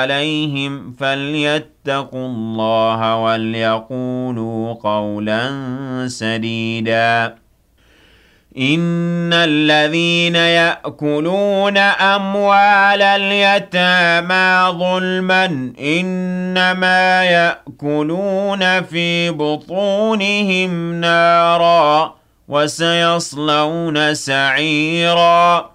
عليهم فليتقوا الله وليقولوا قولا سديدا. إن الذين يأكلون أموال اليتامى ظلما إنما يأكلون في بطونهم نارا وسيصلون سعيرا.